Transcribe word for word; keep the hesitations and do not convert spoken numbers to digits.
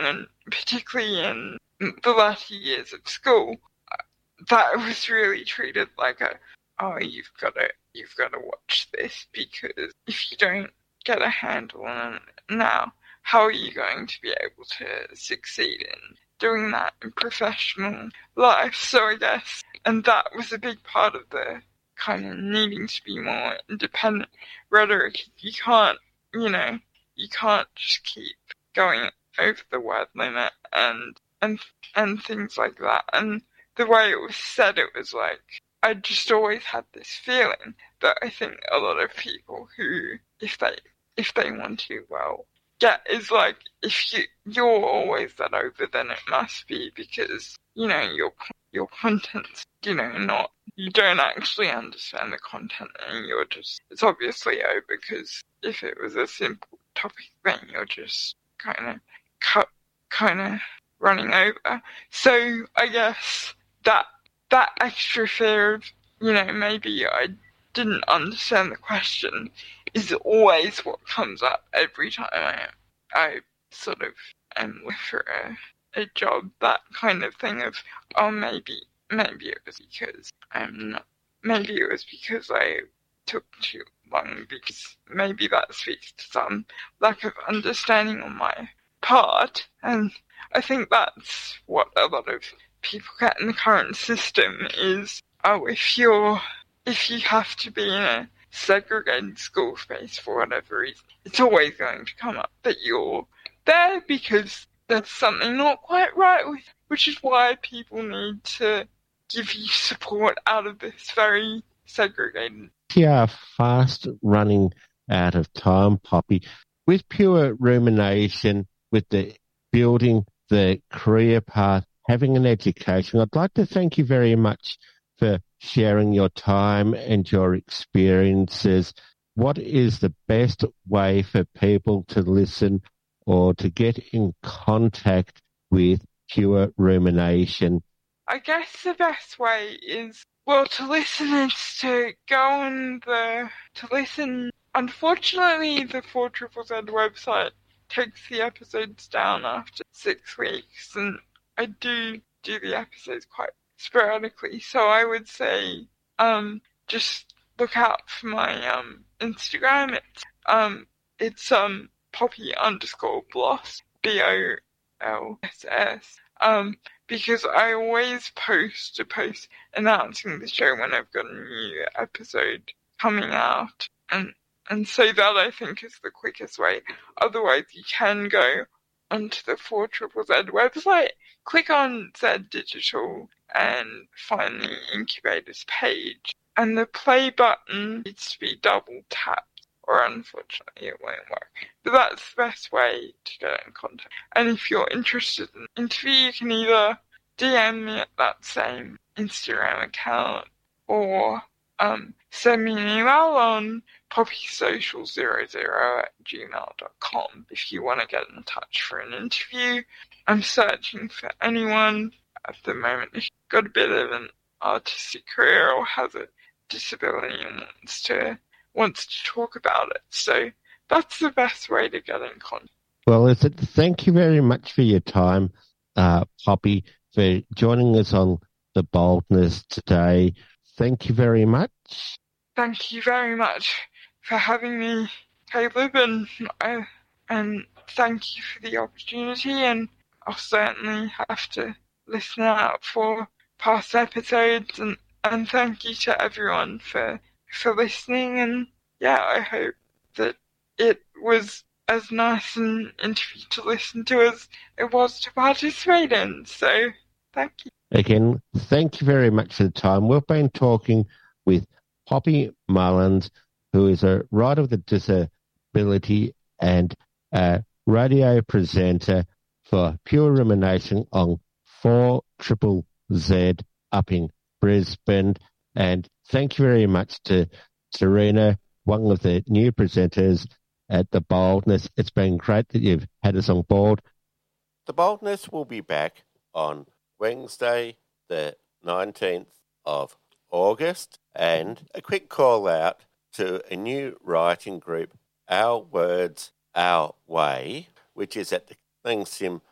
and particularly in the latter years of school, that was really treated like a, oh, you've got to, you've got to watch this, because if you don't get a handle on it now, how are you going to be able to succeed in doing that in professional life? So I guess, and that was a big part of the kind of needing to be more independent rhetoric. You can't, you know, you can't just keep going over the word limit and and and things like that. And the way it was said, it was like, I just always had this feeling that I think a lot of people who, if they if they want to, well, get is like, if you you're always that over, then it must be because, you know, your your content's, you know, not, you don't actually understand the content, and you're just, it's obviously over, because if it was a simple topic, then you're just kind of cut, kind of running over. So I guess that that extra fear of, you know, maybe I didn't understand the question is always what comes up every time I I sort of am looking for a, a job. That kind of thing of, oh, maybe maybe it was because I'm not, maybe it was because I took too long, because maybe that speaks to some lack of understanding on my part. And I think that's what a lot of people get in the current system is, oh, if you're if you have to be in a segregated school space for whatever reason, it's always going to come up that you're there because there's something not quite right with, which is why people need to give you support out of this very segregated. We are fast running out of time, Poppy. With pure rumination, with the building the career path, having an education, I'd like to thank you very much for sharing your time and your experiences. What is the best way for people to listen or to get in contact with Pure Rumination? I guess the best way is, well, to listen is to go on the, to listen. Unfortunately, the four Z Z website takes the episodes down after six weeks, and I do do the episodes quite sporadically, so I would say um just look out for my um Instagram. It's um it's um Poppy underscore Bloss, B O L S S, um because I always post a post announcing the show when I've got a new episode coming out, and and so that I think is the quickest way. Otherwise you can go onto the four Z Z website, click on Z Digital and find the incubator's page, and the play button needs to be double tapped, or unfortunately it won't work. But that's the best way to get in contact. And if you're interested in an interview, you can either D M me at that same Instagram account, or um, send me an email on poppy social zero zero at gmail dot com if you want to get in touch for an interview. I'm searching for anyone at the moment who's got a bit of an artistic career or has a disability and wants to wants to talk about it. So that's the best way to get in contact. Well, is it, thank you very much for your time, uh, Poppy, for joining us on The Boldness today. Thank you very much. Thank you very much for having me, Caleb, and, uh, and thank you for the opportunity, and I'll certainly have to listen out for past episodes, and, and thank you to everyone for, for listening, and yeah, I hope that it was as nice an interview to listen to as it was to participate in, so thank you. Again, thank you very much for the time. We've been talking with Poppy Mullins, who is a writer with a disability and a radio presenter for Pure Rumination on four Z Z up in Brisbane. And thank you very much to Serena, one of the new presenters at The Boldness. It's been great that you've had us on board. The Boldness will be back on Wednesday, the nineteenth of August, and a quick call out to a new writing group, Our Words, Our Way, which is at the Killing Sim